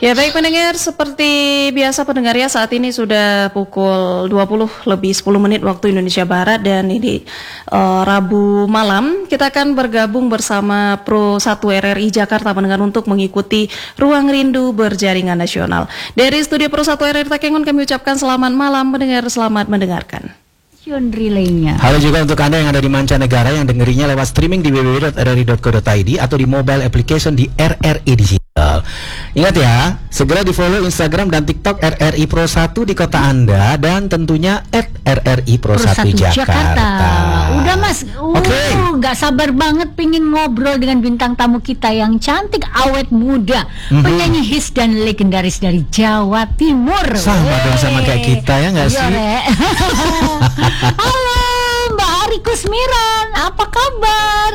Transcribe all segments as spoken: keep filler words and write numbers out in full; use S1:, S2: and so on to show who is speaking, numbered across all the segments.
S1: Ya baik pendengar, seperti biasa pendengar ya, saat ini sudah pukul dua puluh lebih sepuluh menit waktu Indonesia Barat, dan ini uh, Rabu malam kita akan bergabung bersama Pro satu R R I Jakarta pendengar untuk mengikuti Ruang Rindu Berjaringan Nasional. Dari studio Pro satu R R I Takengon kami ucapkan selamat malam pendengar, selamat mendengarkan.
S2: Relaynya.
S3: Halo juga untuk Anda yang ada di mancanegara yang dengerinya lewat streaming di w w w dot r r i dot co dot i d atau di mobile application di R R I Digital. Ingat ya, segera di follow Instagram dan TikTok R R I Pro satu di kota Anda dan tentunya at R R I Pro satu Jakarta. Jakarta.
S2: Udah Mas, uh, okay. Gak sabar banget pengen ngobrol dengan bintang tamu kita yang cantik, awet muda, mm-hmm. penyanyi hits dan legendaris dari Jawa Timur.
S3: Sama dong sama kayak kita ya nggak sih?
S2: Halo Mbak Ari Kusmiran, apa kabar?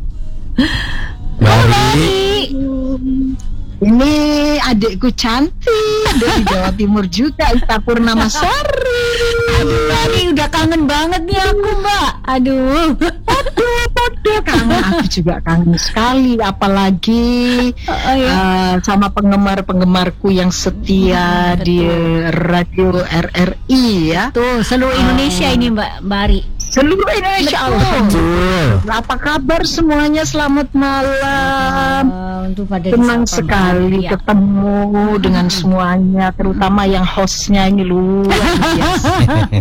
S3: Mbak Ari.
S4: Ini adikku cantik dari Jawa Timur juga, Ita Purnamasari.
S2: Aduh, Mbak, udah kangen banget nih aku, Mbak. Aduh,
S4: aduh, aduh, kangen. Aku juga kangen sekali, apalagi oh, iya. uh, sama penggemar-penggemarku yang setia hmm, di radio R R I ya.
S2: Tuh, seluruh Indonesia uh, ini, Mbak Mbak Ari.
S4: Seluruh Indonesia.
S3: Betul.
S4: Apa kabar semuanya? Selamat malam.
S2: Uh, pada
S4: Senang sekali ya. Ketemu dengan semuanya, terutama yang hostnya ini luar biasa.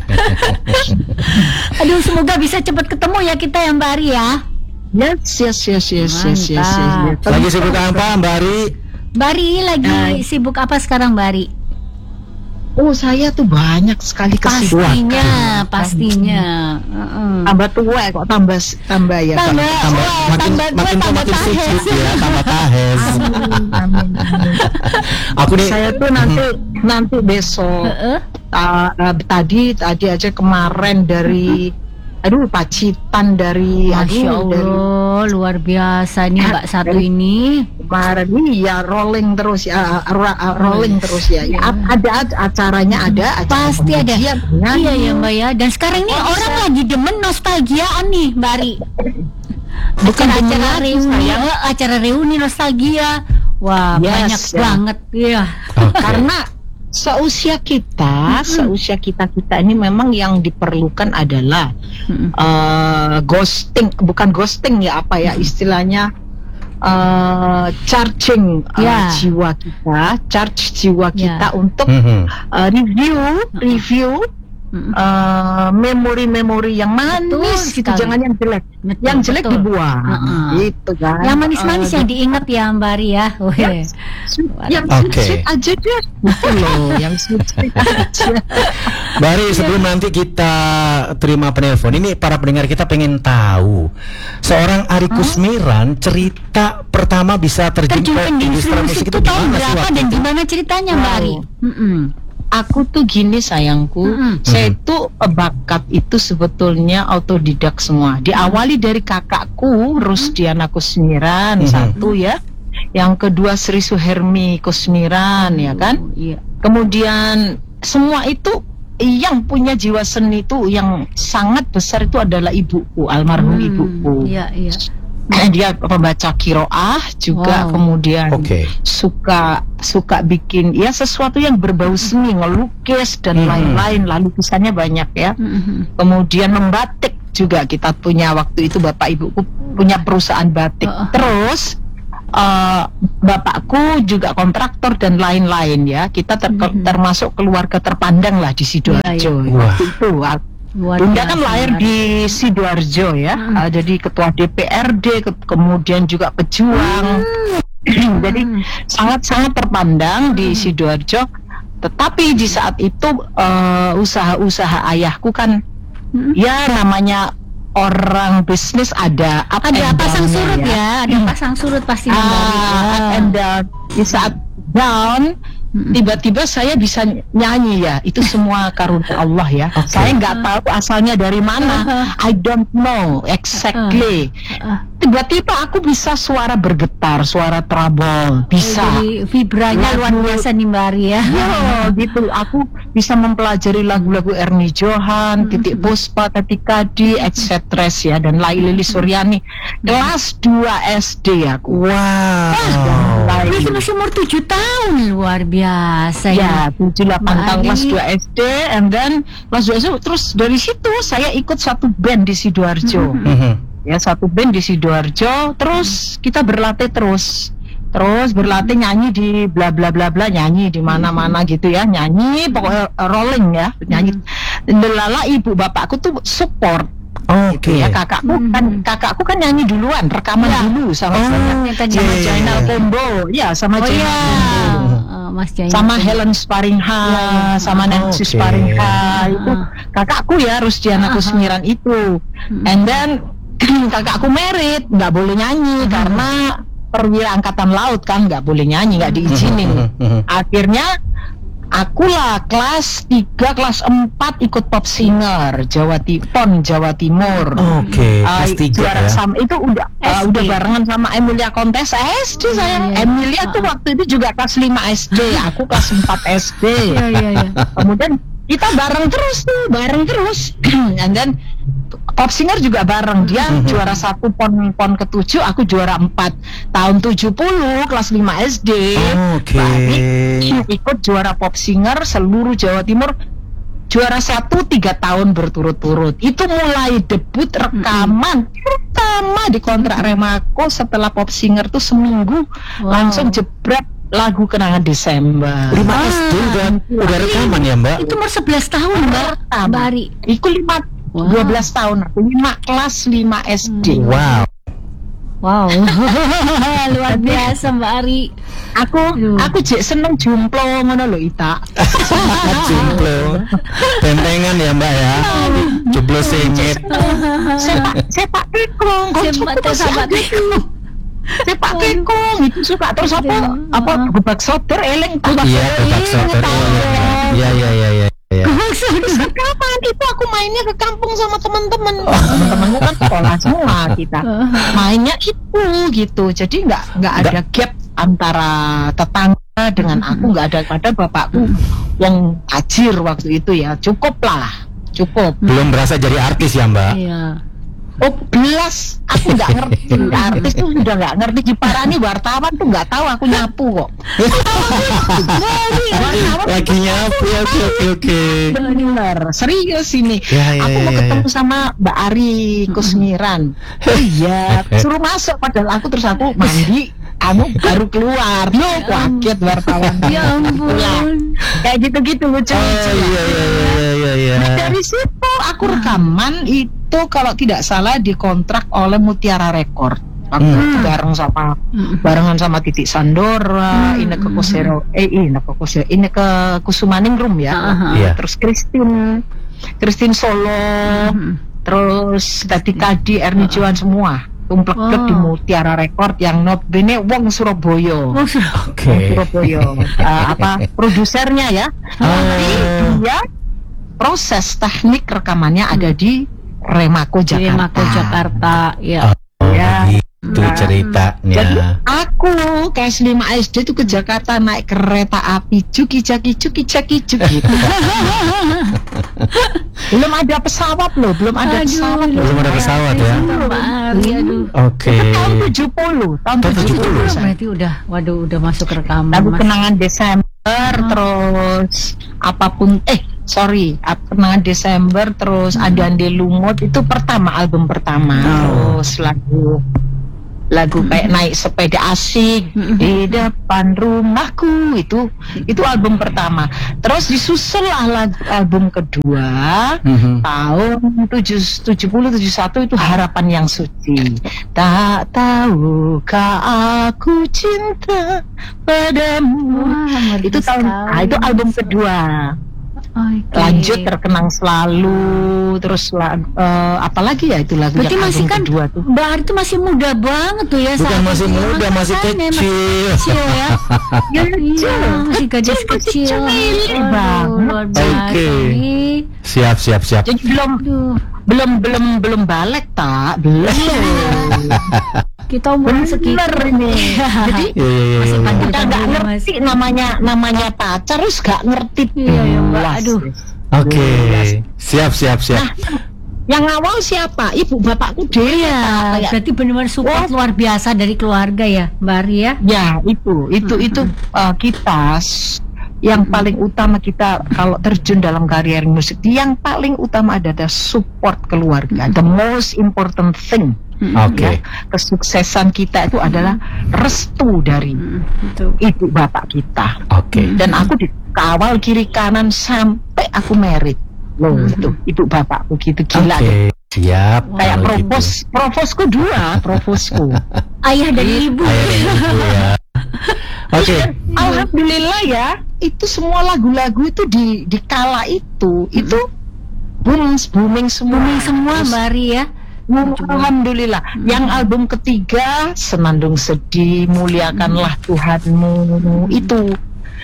S2: Aduh, semoga bisa cepat ketemu ya kita ya Mbak Ari ya.
S4: Yes, yes, yes, yes, yes, yes, yes, yes.
S3: Lagi sibuk apa Mbak Ari?
S2: Mbak Ari lagi uh, sibuk apa sekarang Mbak Ari?
S4: Oh, saya tuh banyak sekali kesibukan.
S2: Pastinya, pastinya. Uh-uh.
S4: Tambah tua kok tambah tambah ya.
S2: Tambah, tambah,
S3: tambah
S2: oh,
S3: makin
S2: tambah
S3: makin
S2: tua,
S3: makin sibuk ya, tambah tahes.
S4: Amin, amin, amin.
S3: Aku nih,
S4: saya tuh nanti nanti besok. Uh-uh. Uh, uh, tadi tadi aja kemarin dari aduh Pacitan dari
S2: Masya
S4: aduh,
S2: Allah dari, luar biasa nih Mbak satu ini
S4: kemarin ini ya rolling terus ya uh, uh, rolling oh, terus ya, ya. Ada acaranya ada acara
S2: pasti ada
S4: ya,
S2: iya ya Mbak ya, dan sekarang nih oh, orang bisa. Lagi demen nostalgiaan nih Mbak Ari, bukan acara reuni oh, acara reuni nostalgia, wah yes, banyak ya. Banget ya
S4: okay. Karena seusia kita, mm-hmm. seusia kita kita ini memang yang diperlukan adalah mm-hmm. uh, ghosting, bukan ghosting ya apa ya istilahnya, uh, charging uh, yeah. jiwa kita, charge jiwa yeah. kita untuk mm-hmm. uh, review, review. Mm-hmm. Uh, memori-memori yang manis gitu, jangan yang jelek, betul, yang jelek betul. Dibuang, uh-uh. gitu kan.
S2: Yang manis-manis uh, yang diingat ya Mbak Ari ya.
S4: Yang, yang okay. sweet-sweet aja deh, gitu loh, yang sweet-sweet aja.
S3: Mbak Ari, sebelum nanti kita terima penelpon, ini para pendengar kita pengen tahu seorang Ari Kusmiran, cerita pertama bisa terjun ke industri musik itu
S2: tahun berapa dan gimana ceritanya Mbak Ari?
S4: Mm-mm. Aku tuh gini sayangku, mm-hmm. saya itu bakat itu sebetulnya autodidak semua. Diawali dari kakakku Rusdiana Kusmiran mm-hmm. satu ya, yang kedua Sri Suhermi Kusmiran ya kan. Iya. Kemudian semua itu yang punya jiwa seni itu yang sangat besar itu adalah ibuku, almarhum hmm, ibuku.
S2: Iya iya.
S4: Dia pembaca kiroah juga, wow. Kemudian okay. suka suka bikin ya sesuatu yang berbau seni, ngelukis dan mm-hmm. lain-lain, lalu lukisannya banyak ya. Mm-hmm. Kemudian membatik juga, kita punya waktu itu bapak ibuku punya perusahaan batik. Uh-uh. Terus uh, bapakku juga kontraktor dan lain-lain ya. Kita ter- mm-hmm. termasuk keluarga terpandang lah di Sidoarjo. Yeah, yeah. Waktu itu Bunda kan lahir di Sidoarjo ya, hmm. uh, jadi ketua D P R D, ke- kemudian juga pejuang, hmm. jadi sangat-sangat terpandang hmm. di Sidoarjo. Tetapi di saat itu uh, usaha-usaha ayahku kan, hmm. ya namanya orang bisnis ada up
S2: ada
S4: and
S2: pasang
S4: down
S2: surut ya, ya. Ada
S4: hmm.
S2: pasang surut pasti.
S4: Uh, up and down. Di saat down, tiba-tiba saya bisa nyanyi ya, itu semua karunia Allah ya. Okay. Saya nggak tahu asalnya dari mana, I don't know exactly. tiba-tiba aku bisa suara bergetar, suara trouble, bisa.
S2: Jadi vibranya luar biasa nih Mbak Ari ya.
S4: Yo, gitu. Aku bisa mempelajari lagu-lagu Ernie Johan, Titik Puspa, Ketika Di, et cetera ya, dan Lai Lili Suryani. Kelas dua S D aku.
S3: Wow.
S2: Berarti masih umur tujuh tahun, luar biasa
S4: ya. tujuh delapan tahun kelas dua S D, and then kelas dua S D. Terus dari situ saya ikut satu band di Sidoarjo.
S3: Mm-hmm.
S4: Ya, satu band di Sidoarjo, terus kita berlatih terus terus berlatih nyanyi di bla bla bla bla, nyanyi di mana-mana gitu ya, nyanyi pokoknya rolling ya, nyanyi. Delala ibu bapakku tuh support.
S3: Oke.
S4: Gitu ya, kakakku kan kakakku kan nyanyi duluan, rekaman
S2: ya.
S4: dulu sama
S2: oh,
S4: sama,
S2: sama
S4: sama Jainal Kombo, ya sama
S2: oh,
S4: Jainal
S2: ya.
S4: Kombo.
S2: Uh, Mas Jainal
S4: sama
S2: Kombo.
S4: Helen Sparingha, ya. sama Nancy
S3: okay.
S4: Sparingha, itu kakakku ya, Rusdiana Kusmiran itu. And then kakakku merit, nggak boleh nyanyi hmm. karena perwira angkatan laut kan, nggak boleh nyanyi, nggak diizinin. Akhirnya akulah kelas tiga, kelas empat ikut pop singer Jawa Tipon, Jawa Timur.
S3: Oke, okay,
S4: uh,
S3: kelas tiga
S4: juara
S3: ya.
S4: Sama itu udah uh, udah barengan sama Emilia Kontes S D saya.
S2: Ya, ya.
S4: Emilia tuh waktu itu juga kelas lima S D, aku kelas empat S D.
S2: Ya, ya, ya.
S4: Kemudian kita bareng terus tuh, bareng terus. And then pop singer juga bareng, dia mm-hmm. juara satu pon pon ketujuh, aku juara empat tahun tujuh puluh kelas lima S D.
S3: Oh, oke. Okay.
S4: Ikut juara pop singer seluruh Jawa Timur, juara satu tiga tahun berturut-turut. Itu mulai debut rekaman mm-hmm. pertama di kontrak Remako setelah pop singer tuh seminggu wow. langsung jebret lagu Kenangan Desember.
S3: lima S D udah udah rekaman ya Mbak?
S2: Itu umur sebelas tahun Mbak. Mbak Ari.
S4: Iku lima wow. dua belas tahun aku, lima kelas lima S D.
S3: Wow.
S2: Wow. Luar biasa Mbak Ari.
S4: Aku Aduh. aku jek seneng jumplo ngono lho Ita.
S3: Jumplo. Tentengan ya Mbak ya. Jeblo sengit.
S4: Sepak sepak tikung,
S2: sepak tikung.
S4: Sepak tikung itu suka, terus apa apa gebak soter eleng tuh.
S3: Iya, gebak soter. Iya iya iya iya. Ya.
S4: Kapan itu aku mainnya ke kampung sama teman-teman. Oh. Teman-temanmu kan sekolah semua kita. Mainnya itu gitu. Jadi nggak nggak ada gap antara tetangga dengan aku, nggak ada, pada bapakku yang tajir waktu itu ya. Cukup lah, cukup.
S3: Belum berasa jadi artis ya Mbak?
S2: Iya.
S4: Oh belas, aku nggak ngerti. Artis tuh sudah nggak ngerti. Diparani wartawan tuh nggak tahu aku nyapu kok.
S3: Lagi nyapu, oke oke oke.
S4: Benar, serius ini.
S3: Ya, ya,
S4: aku
S3: ya,
S4: mau
S3: ya,
S4: ketemu
S3: ya.
S4: sama Mbak Ari Kusmiran. Iya, suruh masuk padahal aku, terus aku mandi. Kamu baru keluar, loh kaget wartawan.
S2: Ya ampun.
S4: Kayak gitu-gitu lucu.
S3: Oh iya iya iya iya iya.
S4: Dari situ aku rekaman itu kalau tidak salah dikontrak oleh Mutiara Record. Waktu hmm. bareng sama barengan sama Titik Sandora, hmm. Ineke Kosero, eh Ineke Kosero, Ineke Kusumaningrum ya.
S2: Uh-huh.
S3: Yeah.
S4: Terus Christine, Christine Solo, uh-huh. terus tadi Kadi, Ernie Johan semua. Tumplek-plek oh. di Mutiara Record yang notabene wong Surabaya.
S2: Oh,
S3: Oke.
S4: Okay. Surabaya. uh, apa produsernya ya?
S3: Oh.
S4: Tapi dia proses teknik rekamannya hmm. ada di Remako Jakarta.
S2: Remako Jakarta, ya.
S3: Oh,
S4: ya.
S3: Itu nah, ceritanya.
S4: Jadi aku kelas lima S D tuh ke Jakarta naik kereta api cuki caki cuki caki cuki. Belum ada pesawat loh, belum ada
S2: aduh,
S4: pesawat.
S3: Belum ada pesawat ya.
S2: Aduh.
S3: Oke.
S4: Okay. Tahun tujuh puluh, tahun tujuh puluh.
S2: Berarti udah, waduh, udah masuk rekaman.
S4: Lagu Kenangan Desember, oh. terus apapun, eh sorry, Kenangan Desember, terus hmm. Adande Lumut itu pertama, album pertama. Oh. Terus lagu lagu kayak naik sepeda asik mm-hmm. di depan rumahku, itu itu album pertama. Terus disusul lah lagu album kedua mm-hmm. tahun tujuh puluh tujuh puluh satu itu Harapan Yang Suci. Tak tahukah aku cinta padamu. Wah, itu tahun ah, itu album kedua. Okay. Lanjut Terkenang Selalu, terus uh, apalagi ya itu lagu
S2: berarti
S4: yang
S2: masih kan
S4: kedua tuh.
S2: Mbak Ari itu masih muda banget tuh ya.
S3: Bukan masih itu. muda, masih
S2: kan,
S3: kecil.
S2: Masih kecil ya. Ya kecil, masih gadis kecil.
S4: Luar biasa.
S3: Oke. Siap siap siap.
S4: Jadi belum belum belum belum balik tak belum.
S2: Kita umur sekitar
S4: ini. Jadi
S3: masih
S4: panjang udah nggak ngerti namanya namanya pacar, terus nggak ngerti.
S2: Iya ya Mbak. Aduh.
S3: Oke, okay. siap siap siap.
S4: Nah, yang awal siapa? Ibu bapakku dia.
S2: Ya, berarti benar-benar support oh. luar biasa dari keluarga ya, Mbak Ari ya.
S4: Ya itu itu hmm. itu uh, kita yang paling utama kita kalau terjun dalam karier musik, yang paling utama adalah support keluarga. The most important thing.
S3: Oke. Okay.
S4: Ya, kesuksesan kita itu adalah restu dari ibu bapak kita.
S3: Oke. Okay.
S4: Dan aku dikawal kiri kanan sampai aku merit. Loh, hmm. itu ibu bapakku gitu gila.
S3: Oke. Okay. Siap.
S4: Kayak provos, gitu. Provosku dua, provosku.
S2: Ayah dan ibu.
S3: Ayah dan ibu ya. Oke. Okay.
S4: Alhamdulillah ya, itu semua lagu-lagu itu di di kala itu, hmm. itu booming booming semua.
S2: Booming semua, Mbak Ari ya.
S4: Alhamdulillah. Hmm. Yang album ketiga Senandung Sedih, Muliakanlah hmm. Tuhanmu, itu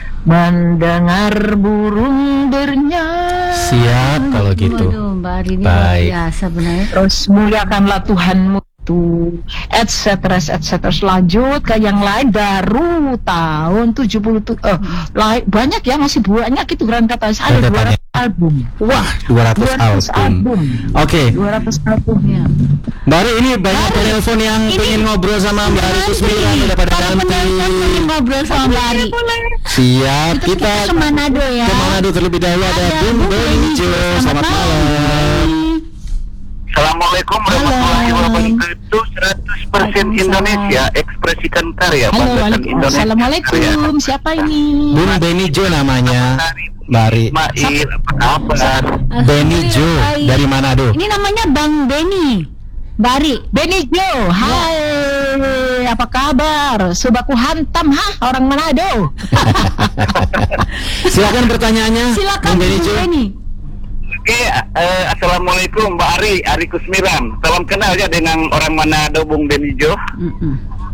S4: mendengar burung bernyanyi.
S3: Siap kalau gitu.
S2: Waduh, Mbak Ari ini luar biasa benar.
S4: Terus muliakanlah Tuhanmu itu, et cetera et cetera. Lanjut ke yang lain baru tahun tujuh puluh tuh. Eh, lain banyak ya, masih banyak itu Grand Kata. Ada dua ratus album.
S3: Wah, dua ratus album. Oke. Okay.
S4: dua ratus album ya.
S3: Mbak Ari, ini banyak telepon yang pengen ngobrol sama Mbak Ari Kusmiran udah pada nanti.
S2: Ngobrol sama Mbak Ari.
S3: Siap, kita,
S2: kita ke Manado ya.
S3: Ke Manado terlebih dahulu ada Bung Benijo. Selamat malam.
S5: Assalamualaikum warahmatullahi wabarakatuh. seratus persen Indonesia, ekspresikan karya.
S4: Halo, Assalamualaikum. Siapa ini?
S3: Bung Benijo namanya. Bari.
S5: Mail, apa kabar?
S3: Benijo dari Manado.
S2: Ini namanya Bang Beni. Bari.
S4: Benijo. Hai. Apa kabar? Subaku hantam ha orang Manado.
S3: Silakan pertanyaannya.
S2: Silakan Bung Benijo.
S5: Oke, uh, assalamualaikum Mbak Ari, Ari Kusmiran. Salam kenal ya dengan orang Manado, Bung Benijo.
S2: Mm-mm.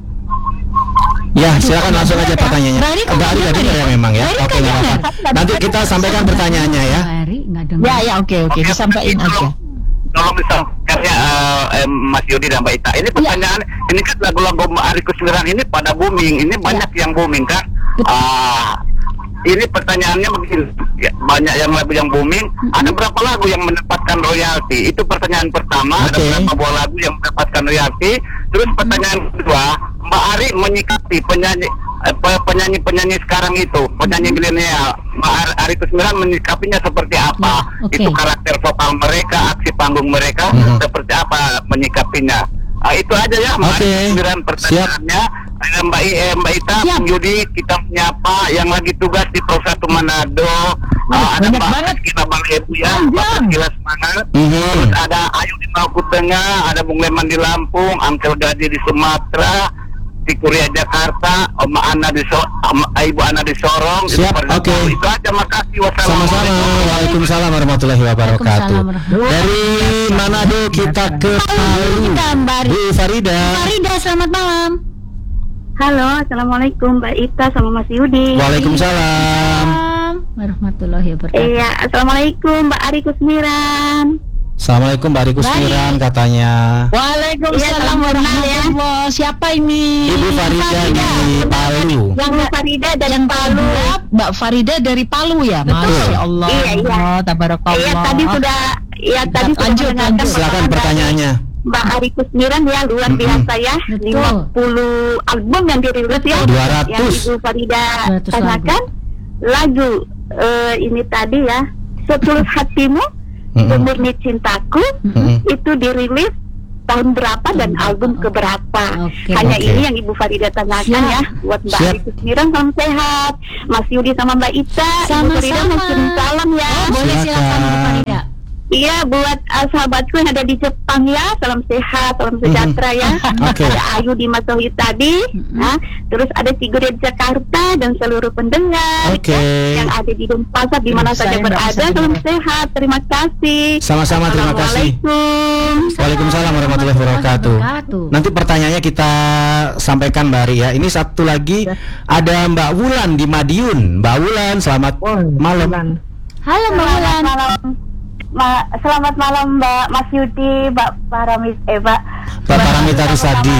S3: Ya, silakan langsung aja pertanyaannya.
S2: Mbak Ari,
S3: Mbak Ari tadi ya memang ya. Oke, nggak apa-apa. Nanti kita sampaikan pertanyaannya ya.
S2: Mbak Ari nggak dengar.
S4: Ya, ya, oke, oke, disampaikan aja.
S5: Kalau misalnya uh, eh, Mas Yudi dan Mbak Ita, ini pertanyaan, ya. Ini kan lagu-lagu Ari Kusmiran ini pada booming, ini banyak ya. yang booming kan. Ah. Uh, Ini pertanyaannya begini, ya, banyak yang lagu yang booming, mm-hmm. ada berapa lagu yang mendapatkan royalti? Itu pertanyaan pertama, okay. Ada berapa buah lagu yang mendapatkan royalti? Terus pertanyaan mm-hmm. kedua, Mbak Ari menyikapi penyanyi eh, penyanyi-penyanyi sekarang itu, penyanyi milenial, Mbak Ari Kusmiran menyikapinya seperti apa? Yeah, okay. Itu karakter vokal mereka, aksi panggung mereka, mm-hmm. seperti apa menyikapinya? Ah, itu aja ya, Mbak Ari Kusmiran pertanyaannya. Ada Mbak I, eh, Mbak Ita, Bung Yudi, kita menyapa yang lagi tugas di Pro satu Manado. Uh, ada Mbak kita Bang Ebu ya, Pak Kila Semangat. Mm-hmm. Terus ada Ayu di Maluku Tengah, ada Bung Leman di Lampung, Angkel Gadi di Sumatera, di Kuria Jakarta, Oma Ana di so Om, Ibu Ana di Sorong.
S3: Siap, oke. Okay.
S5: Itu aja, makasih.
S3: Wassalamualaikum. Sama-sama. Waalaikumsalam warahmatullahi wabarakatuh. Dari Manado kita ke Palu. Bu Farida.
S2: Farida, selamat malam.
S6: Halo, assalamualaikum Mbak Ita sama Mas Yudi.
S3: Waalaikumsalam
S2: warahmatullahi wabarakatuh.
S6: Iya, assalamualaikum Mbak Ari Kusmiran.
S3: Assalamualaikum Mbak Ari Kusmiran katanya.
S4: Waalaikumsalam warahmatullahi wabarakatuh. Siapa ini?
S3: Ibu Farida dari Palu.
S6: Yang Mbak Farida dari Palu.
S4: Mbak Farida dari Palu ya. Masya Allah.
S6: Iya, iya.
S4: Tabarakallah.
S6: Iya, tadi sudah. Iya, tadi
S4: lanjut,
S6: sudah
S3: lanjut. Silakan pertanyaannya.
S6: Mbak Ari Kusmiran ya, luar mm-hmm. biasa ya. Betul. lima puluh album yang dirilis ya.
S3: dua ratus.
S6: Yang Ibu Farida tanyakan lagu uh, ini tadi ya, Setulus Hatimu, mm-hmm. Semurni Cintaku, mm-hmm. itu dirilis tahun berapa dan album keberapa. Okay. Hanya okay. ini yang Ibu Farida tanyakan Siap. ya. Buat Mbak Siap. Ari Kusmiran, salam sehat. Mas Yudi sama Mbak Ita, Ibu Farida ngasih salam ya.
S2: Oh, boleh silakan Ibu Farida.
S6: Iya, buat uh, sahabatku yang ada di Jepang ya, salam sehat, salam sejahtera ya. Okay. Ada Ayu di Masawi tadi, mm-hmm. nah, terus ada Sigurd di Jakarta dan seluruh pendengar
S3: okay.
S6: ya, yang ada di Denpasar di mana saja berada, salam sehat, terima kasih.
S3: Sama-sama, terima kasih. Waalaikumsalam warahmatullahi wabarakatuh. Nanti pertanyaannya kita sampaikan Mbak Ari ya. Ini satu lagi ya. Ada Mbak Wulan di Madiun. Mbak Wulan, selamat oh, malam.
S2: Halo Mbak Wulan. Malam.
S6: Ma, selamat malam Mbak Mas Yudi, Mbak Paramis, eh Mbak
S3: Mbak Paramita Rusadi.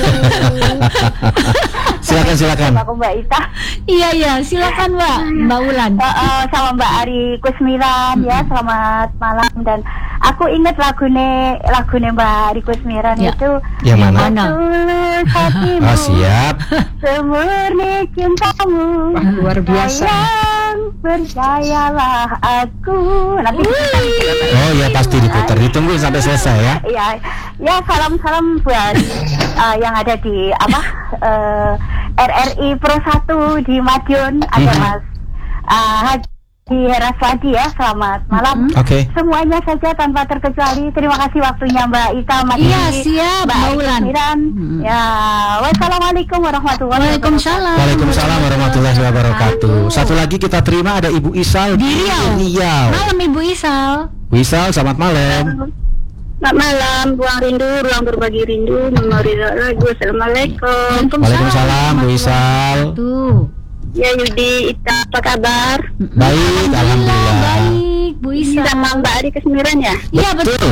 S3: Silakan silakan.
S6: Aku Mbak Ita.
S2: Iya iya, silakan Mbak, Mbak Ulan.
S6: Uh, uh, sama Mbak Ari Kusmiran ya, selamat malam. Dan aku ingat lagune lagune Mbak Ari Kusmiran
S2: ya.
S6: itu
S3: yang mana?
S6: Tulus hatimu,
S3: oh, siap.
S6: semurni cintamu.
S4: Wah, luar biasa.
S6: Sayang, percayalah aku. Nanti
S3: Oh ya pasti diputar, ditungguin sampai selesai ya.
S6: Iya, ya salam-salam buat uh, yang ada di apa uh, R R I Pro satu di Madiun, ada
S3: Mm-hmm.
S6: Mas uh, Haji Heraswadi ya. Selamat malam.
S3: Oke. Okay.
S6: Semuanya saja tanpa terkecuali. Terima kasih waktunya Mbak Ika, Mas
S2: Iya
S6: Yudi,
S2: siap,
S6: Mbak
S2: Mbak Ulan.
S6: Miran.
S2: Hmm.
S6: Ya, wassalamualaikum warahmatullahi wabarakatuh.
S2: Waalaikumsalam.
S3: Waalaikumsalam warahmatullahi wabarakatuh. Satu lagi kita terima ada Ibu Isal
S2: Di Riau.
S3: Riau.
S2: Malam Ibu Isal.
S3: Bu Isal, selamat malam.
S6: Selamat malam, buang rindu, ruang berbagi rindu, memori lagu. Assalamualaikum.
S3: Waalaikumsalam Bu Isal.
S2: Tuh.
S6: Ya Yudi, Ita, apa kabar?
S3: Baik, alhamdulillah.
S2: Baik, Bu
S6: Ini
S2: Isal.
S6: sama Mbak Ari Kesemiran ya?
S2: Iya betul.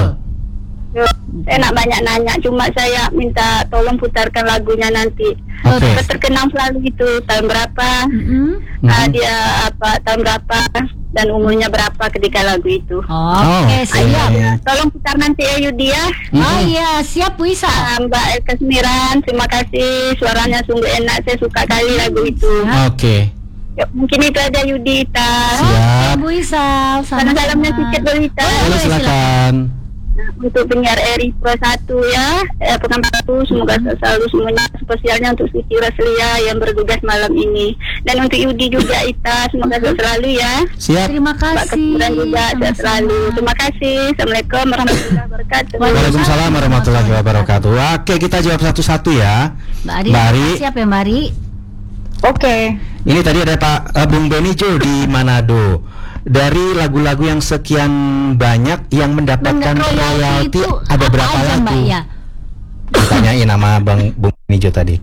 S6: Saya nak banyak nanya, cuma saya minta tolong putarkan lagunya nanti.
S3: Oke.
S6: Okay. Terkenang selalu itu tahun berapa,
S2: Mm-hmm.
S6: uh, dia apa tahun berapa dan umurnya berapa ketika lagu itu.
S2: Oke,
S3: Oh,
S2: siap.
S3: oke.
S6: Tolong putar nanti ya Yudi ya.
S2: Oh iya, siap Bu Isal.
S6: Uh, Mbak Kesemiran, terima kasih, suaranya sungguh enak, saya suka kali lagu itu.
S3: Oke.
S6: Ya, mungkin itu ada Yudi. Ta.
S3: Siap.
S2: Bu Isal.
S6: Salam-salamnya sedikit Lolita.
S3: Boleh silakan.
S6: Nah, untuk penyiar R I Pro satu ya, eh, pekan satu semoga selalu semuanya, spesialnya untuk Suci Raslia yang bertugas malam ini, dan untuk Yudi juga Ita, semoga sehat selalu ya.
S3: Siap.
S2: Terima
S6: Mbak
S2: kasih.
S6: Kemudian juga sehat selalu. Terima kasih. Assalamualaikum warahmatullahi wabarakatuh.
S3: Waalaikumsalam warahmatullahi wabarakatuh. Oke, kita jawab satu-satu ya.
S2: Mbak Ari,
S3: Mbak Ari.
S2: siap ya Mbak Ari?
S4: Oke.
S3: Ini tadi ada Pak uh, Bung Benijo di Manado. Dari lagu-lagu yang sekian banyak yang mendapatkan
S2: Royalti
S3: royalti
S2: itu
S3: ada
S2: apa
S3: berapa
S2: aja,
S3: lagu?
S2: Mbak, ya?
S3: Ditanyain sama Bang Bung Benijo tadi.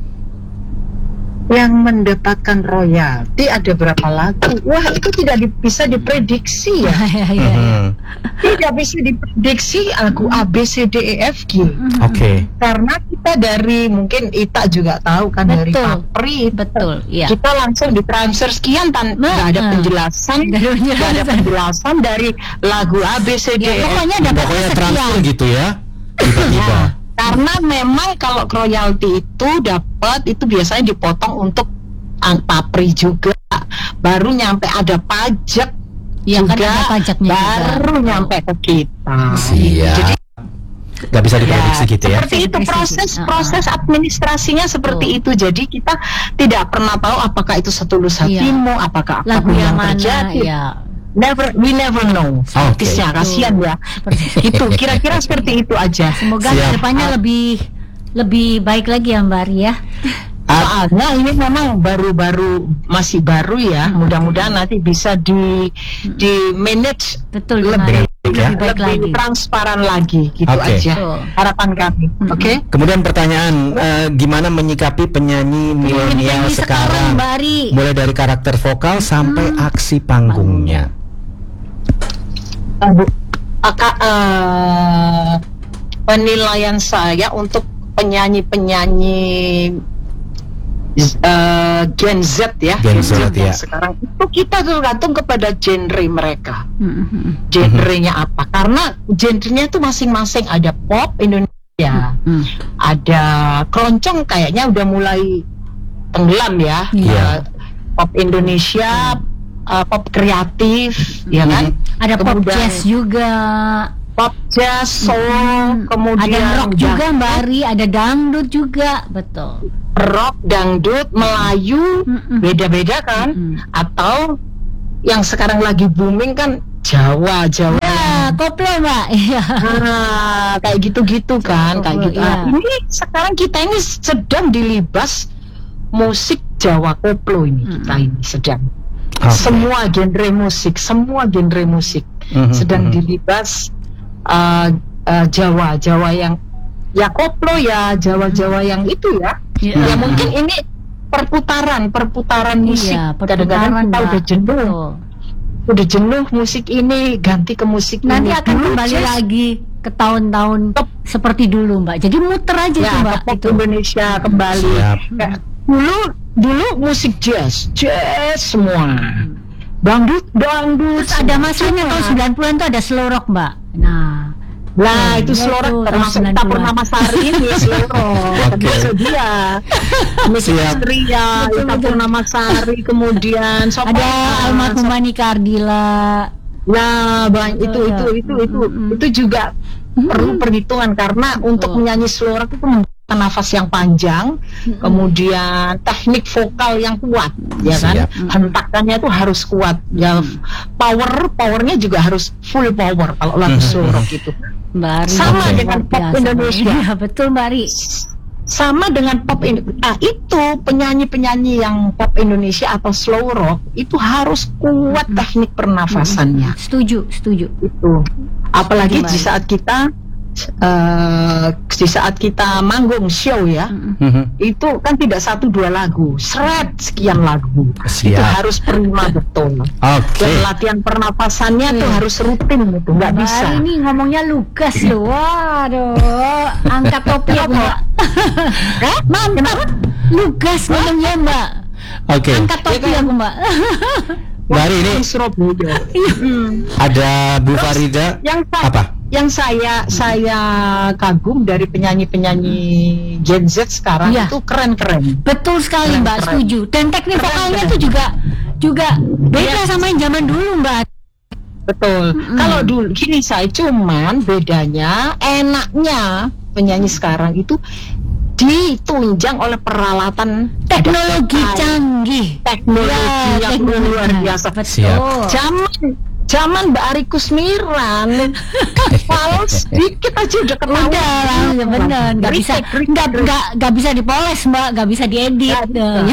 S4: Yang mendapatkan royalti ada berapa lagu? Wah, itu tidak di- bisa diprediksi ya.
S2: Iya, iya.
S3: Mhm.
S4: Tidak bisa diprediksi lagu A B C D E F G.
S3: Oke.
S4: Karena kita dari mungkin Ita juga tahu kan dari
S2: Betul.
S4: Papri,
S2: Betul, iya.
S4: kita langsung ditransfer sekian tan
S2: Nah,
S4: nggak ada
S2: nah.
S4: penjelasan,
S2: Nggak ada
S4: nggak ada
S2: penjelasan.
S4: penjelasan dari lagu A B C D
S2: Ya,
S4: E F G.
S2: pokoknya dapat
S3: Pokoknya
S2: sekian.
S3: transfer gitu ya. Tiba-tiba.
S4: Nah, karena memang kalau royalti itu dapat itu biasanya dipotong untuk ang- Papri juga, baru nyampe ada pajak
S2: Ya, kan
S4: juga,
S2: ada pajaknya juga.
S4: baru nyampe ke kita.
S3: Siap.
S4: Jadi
S3: Gak bisa diprediksi
S4: ya,
S3: gitu ya.
S4: seperti itu
S2: Diprediksi.
S4: proses
S2: Uh-uh.
S4: proses administrasinya seperti itu. Jadi kita tidak pernah tahu apakah itu setulus
S2: Iya.
S4: hatimu, apakah
S2: Lagu
S4: apapun
S2: yang
S4: yang
S2: mana
S4: terjadi.
S2: ya?
S4: Never, we never know.
S3: Oke.
S4: Artisnya kasihan ya.
S2: Seperti
S4: Itu kira-kira seperti itu aja.
S2: Semoga
S3: Siap.
S2: kedepannya lebih lebih baik lagi ya Mbak Ari ya.
S3: Ah,
S4: Soalnya ini memang baru-baru masih baru ya. Mudah-mudahan nanti bisa di di manage
S2: Betul,
S4: lebih
S2: lebih
S3: ya.
S2: baik
S4: lebih
S2: lagi.
S4: transparan lagi gitu
S3: Oke.
S4: aja.
S2: Betul.
S4: Harapan kami. Oke.
S3: Kemudian pertanyaan, eh, gimana menyikapi penyanyi milenial
S2: Penyanyi
S3: sekarang?
S2: Mbak Ari.
S3: Mulai dari karakter vokal sampai aksi panggungnya.
S4: Uh, Bu, Aka, uh, penilaian saya untuk penyanyi-penyanyi uh, Gen Z ya,
S3: Gen Z,
S4: yang
S3: ya.
S4: sekarang itu kita tergantung kepada genre mereka,
S2: Mm-hmm.
S4: genrenya apa? Karena genrenya itu masing-masing, ada pop Indonesia,
S2: Mm.
S4: ada keroncong kayaknya udah mulai tenggelam ya,
S3: Iya.
S4: Uh, pop Indonesia, uh, pop kreatif, ya kan?
S2: Ada pop
S4: Kemudian
S2: jazz juga.
S4: pop jazz, soul, kemudian
S2: Ada rock
S4: udah
S2: juga Mbak Ari, ada dangdut juga, betul.
S4: rock, dangdut, Melayu,
S2: Mm-mm.
S4: beda-beda kan?
S2: Mm-mm.
S4: Atau yang sekarang lagi booming kan Jawa, Jawa.
S2: Ya, koplo Mbak. Iya.
S4: Nah, kayak gitu-gitu kan, kayak gitu.
S2: Iya.
S4: Ah, ini sekarang kita ini sedang dilibas musik Jawa koplo ini, kita ini sedang.
S3: Oke.
S4: Semua genre musik, semua genre musik
S3: Mhm,
S4: sedang
S3: mhm.
S4: dilibas uh, uh, Jawa, Jawa yang ya koplo ya, Jawa-Jawa yang itu ya.
S2: Iya.
S4: Ya mungkin ini perputaran, perputaran musik.
S2: Iya,
S4: Kadang-kadang
S2: perputaran,
S4: kita
S2: Mbak.
S4: udah jenuh.
S2: Betul.
S4: udah jenuh musik ini, ganti ke musik
S2: nanti
S4: ini.
S2: akan kembali jazz lagi ke tahun-tahun seperti dulu, Mbak. Jadi muter aja
S4: ya,
S2: tuh, Mbak.
S4: Pop Indonesia kembali. Kayak, dulu dulu musik jazz, jazz semua. Dangdut, dangdut.
S2: Terus ada masanya tahun sembilan puluhan tuh ada slow rock, Mbak. Nah,
S4: Nah, itu slow rock termasuk Ita Purnamasari ini slow rock. Termasuk dia. Siap. Ria, Ita Purnamasari, kemudian
S2: Sopan, ada almarhumah Nika Ardila.
S4: Nah, banyak itu itu itu itu itu juga perlu perhitungan karena untuk menyanyi slow rock itu membutuhkan nafas yang panjang, kemudian teknik vokal yang kuat, ya kan? Hentakannya itu harus kuat. Ya, power powernya juga harus full power kalau lagu slow rock itu.
S2: Mbak Ri,
S4: sama okay. dengan pop biasa, Indonesia.
S2: Ya, betul Mbak Ri.
S4: Sama dengan pop Indonesia. Nah, itu penyanyi-penyanyi yang pop Indonesia atau slow rock itu harus kuat hmm. teknik pernafasannya.
S2: Hmm. Setuju, setuju.
S4: Itu. Apalagi setuju, di saat kita uh, di saat kita manggung show ya, mm-hmm. itu kan tidak satu dua lagu, seret sekian lagu. Siap. Itu harus prima betul.
S3: Okay.
S4: Dan latihan pernapasannya hmm. tuh harus rutin gitu, nggak bisa.
S2: Ini ngomongnya lugas loh, waduh, angkat topi ya Mbak. Eh, mantap, lugas ngomongnya Mbak.
S3: Oke. Okay.
S2: Angkat topi ya Mbak.
S3: Dari ini
S4: Surabaya.
S3: Ada Bu Farida.
S4: Yang
S3: apa?
S4: Yang saya saya kagum dari penyanyi-penyanyi Gen Z sekarang ya. Itu keren-keren.
S2: Betul sekali keren, Mbak, keren. Setuju. Dan teknik keren, vokalnya itu juga juga beda ya. Sama yang zaman dulu Mbak.
S4: Betul. Mm-hmm. Kalau dulu gini saya cuman bedanya enaknya penyanyi sekarang itu ditunjang oleh peralatan
S2: teknologi canggih,
S4: teknologi ya, yang luar biasa.
S2: Betul.
S4: Zaman zaman Mbak Ari Kusmiran, kalau sedikit aja udah ketahuan.
S2: Ya benar, nggak bisa, nggak nggak nggak bisa dipoles Mbak, nggak bisa diedit.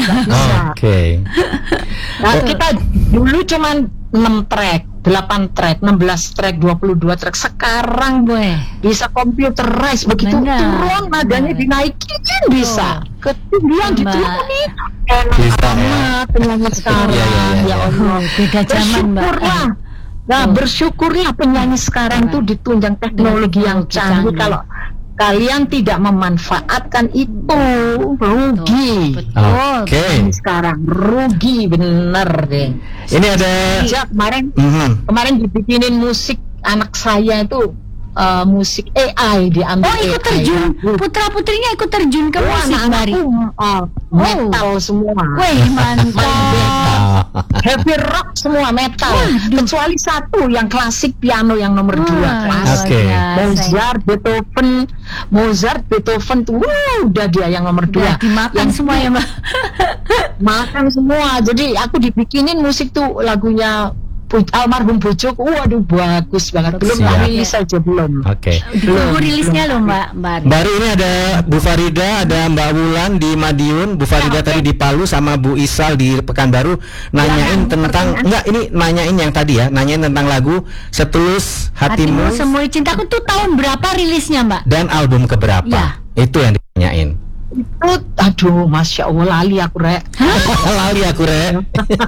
S3: Oke.
S4: Nah kita dulu cuman enam track, delapan track, enam belas track, dua puluh dua track. Sekarang gue bisa computerize begitu turun nadanya dinaikin bisa. Ketinggian diturunin. Enak amat penyanyi sekarang. Ya Allah,
S2: beda zaman Mbak.
S4: Nah, bersyukurlah penyanyi sekarang tuh ditunjang teknologi yang canggih. Kalau kalian tidak memanfaatkan itu rugi.
S3: Oke. Okay.
S4: Sekarang rugi bener deh.
S3: Ini ada
S4: sejak kemarin
S3: mm-hmm.
S4: kemarin dibikinin musik anak saya itu uh, musik A I diambil.
S2: Oh, ikut terjun. Putra putrinya ikut terjun ke
S4: Wah,
S2: musik Mari.
S4: Uh, metal oh. semua.
S2: Wih, mantap.
S4: Heavy rock semua metal. Waduh. Kecuali satu yang klasik piano yang nomor Wah, dua.
S3: Oke. Okay.
S4: Mozart, Beethoven, Mozart, Beethoven tuh uh, udah dia yang nomor dua.
S2: Ya, dimakan yang semua ya Mbak.
S4: Makan semua. Jadi aku dibikinin musik tuh lagunya almarhum bojoku, waduh bagus banget. Belum rilis saja belum.
S3: Oke. Okay.
S2: Belum rilisnya loh Mbak. Mbak.
S3: Baru ini ada Bu Farida, ada Mbak Wulan di Madiun, Bu Farida ya, tadi di Palu sama Bu Isal di Pekanbaru nanyain ya, tentang enggak ini nanyain yang tadi ya, nanyain tentang lagu Setulus Hatimu.
S2: Hatimu Semua Cintaku tuh tahun berapa rilisnya Mbak?
S3: Dan album keberapa? Ya. Itu yang ditanyain.
S4: Itu aduh masya Allah lali aku rek.
S3: Lali aku rek.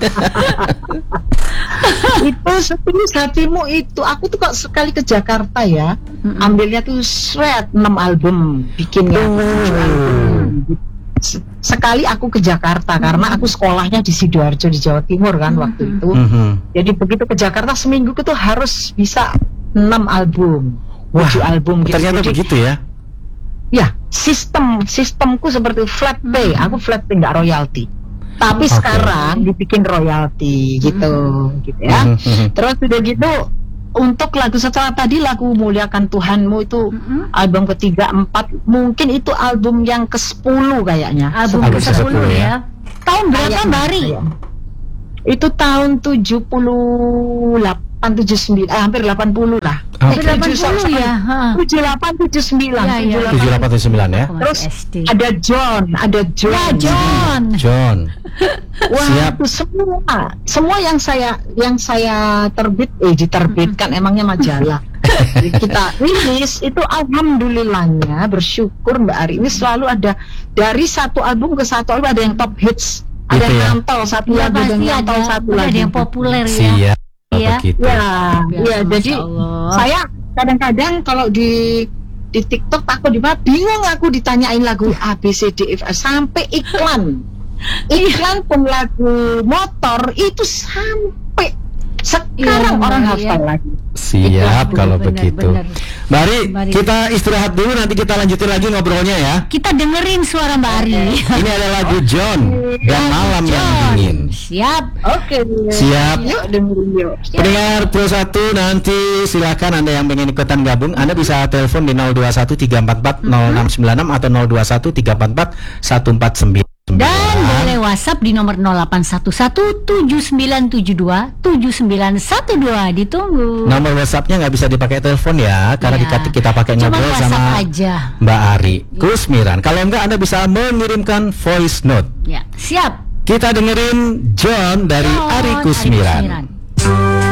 S4: Itu Setulus Hatimu itu aku tuh kok sekali ke Jakarta ya, mm-hmm. ambilnya tuh shred enam album bikinnya. Oh. Sekali aku ke Jakarta mm-hmm. karena aku sekolahnya di Sidoarjo di Jawa Timur kan mm-hmm. waktu itu. Mm-hmm. Jadi begitu ke Jakarta seminggu itu harus bisa enam album, tujuh album.
S3: Gitu. Ternyata jadi, begitu ya.
S4: Ya, sistem sistemku seperti flat pay, hmm. aku flat pay nggak royalti. Tapi okay. sekarang dibikin royalti gitu, hmm. gitu ya. Hmm. Terus udah gitu untuk lagu setelah tadi lagu Muliakan Tuhanmu itu hmm. album ketiga, empat, mungkin itu album yang ke sepuluh kayaknya.
S2: Album ke sepuluh ya. Tahun berapa Mbak Ri?
S4: Itu tahun tujuh puluh delapan, tujuh puluh sembilan, eh, hampir delapan puluh lah.
S2: Okay. delapan puluh ya.
S4: tujuh puluh delapan, tujuh puluh sembilan.
S2: Ya, ya.
S3: tujuh puluh delapan, tujuh puluh sembilan ya.
S4: Terus ada John, ada John.
S2: Ya, John.
S3: John.
S4: Wah, siap. Itu semua, semua yang saya yang saya terbit eh diterbitkan mm-hmm. emangnya majalah. Kita rilis itu alhamdulillahnya bersyukur Mbak Ari ini selalu ada dari satu album ke satu album ada yang top hits. Ada gitu yang ya? Nantol satu
S2: ya,
S4: lagu, ada yang nantol satu lagu.
S2: Ada yang populer ya.
S3: Siap.
S2: ya.
S3: Begitu.
S4: Ya, ya, jadi saya kadang-kadang kalau di di TikTok aku di bingung aku ditanyain lagu A B C D F sampai iklan. Iklan pun lagu motor itu sampai sekarang
S2: iya,
S4: orang
S2: ya.
S4: hafal lagi.
S3: Siap kalau
S2: benar,
S3: begitu.
S2: benar.
S3: Mari,
S2: Mari
S3: kita istirahat dulu, nanti kita lanjutin lagi ngobrolnya ya.
S2: Kita dengerin suara Mbak Ari.
S3: Ini ada lagu John dan Malam
S2: John.
S3: yang Dingin.
S2: Siap.
S4: Oke.
S3: Siap.
S4: Yuk dengerin yuk.
S3: Pendengar Pro satu, nanti silakan Anda yang pengen ikutan gabung, Anda bisa telepon di nol dua satu tiga empat empat nol enam sembilan enam atau nol dua satu tiga empat empat satu empat sembilan.
S2: Dan boleh WhatsApp di nomor nol delapan satu satu tujuh sembilan tujuh dua tujuh sembilan satu dua. Ditunggu.
S3: Nomor WhatsAppnya nggak bisa dipakai telepon ya, karena
S2: Ya.
S3: di- kita pakai
S2: Cuma
S3: ngobrol
S2: WhatsApp
S3: sama
S2: aja.
S3: Mbak Ari Kusmiran. Kalau enggak, Anda bisa mengirimkan voice note.
S2: Ya, siap.
S3: Kita dengerin John dari
S2: John,
S3: Ari
S2: Ari
S3: Kusmiran.
S2: Kusmiran.